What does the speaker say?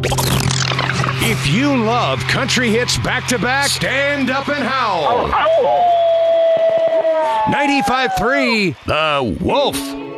If you love country hits back-to-back, stand up and howl. 95.3 The Wolf.